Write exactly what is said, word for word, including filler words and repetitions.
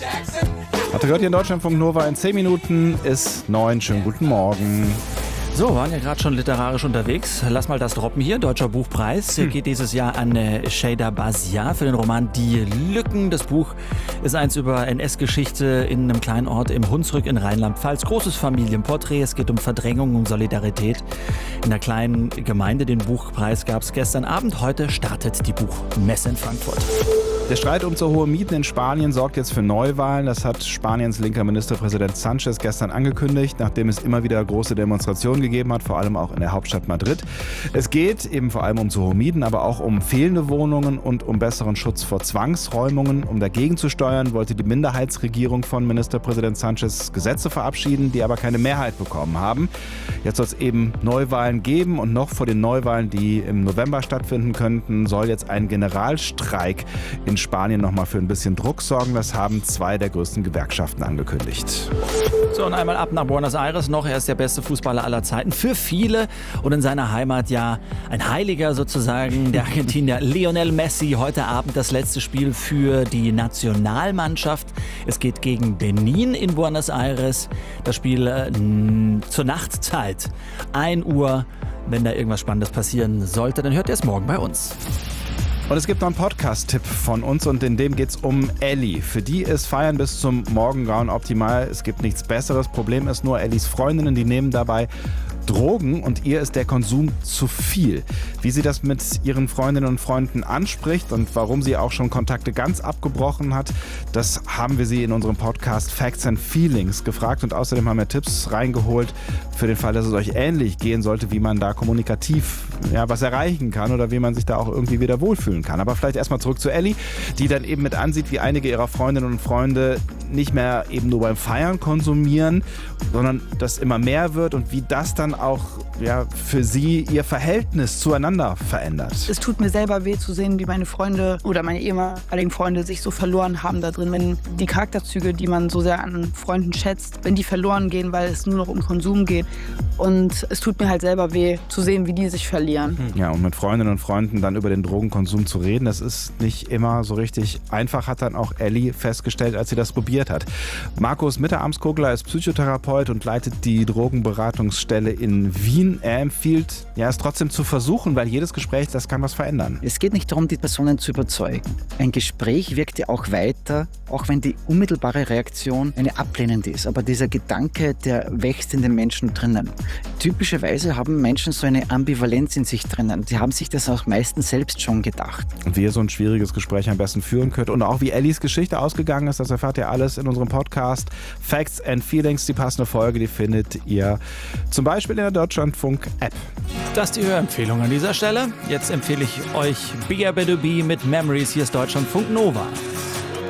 Hatte gehört hier in Deutschlandfunk Nova in zehn Minuten ist neun. Schönen guten Morgen. So, waren ja gerade schon literarisch unterwegs. Lass mal das droppen hier. Deutscher Buchpreis hm. geht dieses Jahr an äh, Sheyda Bazia für den Roman Die Lücken. Das Buch ist eins über N S-Geschichte in einem kleinen Ort im Hunsrück in Rheinland-Pfalz. Großes Familienporträt. Es geht um Verdrängung, um Solidarität. In der kleinen Gemeinde. Den Buchpreis gab es gestern Abend. Heute startet die Buchmesse in Frankfurt. Der Streit um zu hohe Mieten in Spanien sorgt jetzt für Neuwahlen. Das hat Spaniens linker Ministerpräsident Sánchez gestern angekündigt, nachdem es immer wieder große Demonstrationen gegeben hat, vor allem auch in der Hauptstadt Madrid. Es geht eben vor allem um zu hohe Mieten, aber auch um fehlende Wohnungen und um besseren Schutz vor Zwangsräumungen. Um dagegen zu steuern, wollte die Minderheitsregierung von Ministerpräsident Sánchez Gesetze verabschieden, die aber keine Mehrheit bekommen haben. Jetzt soll es eben Neuwahlen geben und noch vor den Neuwahlen, die im November stattfinden könnten, soll jetzt ein Generalstreik in Spanien nochmal für ein bisschen Druck sorgen. Das haben zwei der größten Gewerkschaften angekündigt. So, und einmal ab nach Buenos Aires noch. Er ist der beste Fußballer aller Zeiten. Für viele und in seiner Heimat ja ein Heiliger sozusagen. Der Argentinier Lionel Messi. Heute Abend das letzte Spiel für die Nationalmannschaft. Es geht gegen Benin in Buenos Aires. Das Spiel äh, zur Nachtzeit. ein Uhr. Wenn da irgendwas Spannendes passieren sollte, dann hört ihr es morgen bei uns. Und es gibt noch einen Podcast-Tipp von uns und in dem geht es um Ellie. Für die ist Feiern bis zum Morgengrauen optimal. Es gibt nichts Besseres. Problem ist nur, Ellies Freundinnen, die nehmen dabei Drogen und ihr ist der Konsum zu viel. Wie sie das mit ihren Freundinnen und Freunden anspricht und warum sie auch schon Kontakte ganz abgebrochen hat, das haben wir sie in unserem Podcast Facts and Feelings gefragt und außerdem haben wir Tipps reingeholt für den Fall, dass es euch ähnlich gehen sollte, wie man da kommunikativ ja, was erreichen kann oder wie man sich da auch irgendwie wieder wohlfühlen kann. Aber vielleicht erstmal zurück zu Ellie, die dann eben mit ansieht, wie einige ihrer Freundinnen und Freunde nicht mehr eben nur beim Feiern konsumieren, sondern das immer mehr wird und wie das dann auch ja, für sie ihr Verhältnis zueinander verändert. Es tut mir selber weh zu sehen, wie meine Freunde oder meine ehemaligen Freunde sich so verloren haben da drin, wenn die Charakterzüge, die man so sehr an Freunden schätzt, wenn die verloren gehen, weil es nur noch um Konsum geht. Und es tut mir halt selber weh zu sehen, wie die sich verlieren. Ja, und mit Freundinnen und Freunden dann über den Drogenkonsum zu reden, das ist nicht immer so richtig einfach, hat dann auch Ellie festgestellt, als sie das probiert hat. Markus Mitteramskogler ist Psychotherapeut und leitet die Drogenberatungsstelle in Wien. Er empfiehlt, ja, es trotzdem zu versuchen, weil jedes Gespräch, das kann was verändern. Es geht nicht darum, die Personen zu überzeugen. Ein Gespräch wirkt ja auch weiter, auch wenn die unmittelbare Reaktion eine ablehnende ist. Aber dieser Gedanke, der wächst in den Menschen drinnen. Typischerweise haben Menschen so eine Ambivalenz in sich drinnen. Sie haben sich das auch meistens selbst schon gedacht. Und wie ihr so ein schwieriges Gespräch am besten führen könnt und auch wie Ellies Geschichte ausgegangen ist, das erfahrt ihr alles in unserem Podcast Facts and Feelings. Die passende Folge, die findet ihr zum Beispiel in der Deutschlandfunk-App. Das ist die Hörempfehlung an dieser Stelle. Jetzt empfehle ich euch Bigger Better Be mit Memories. Hier ist Deutschlandfunk Nova.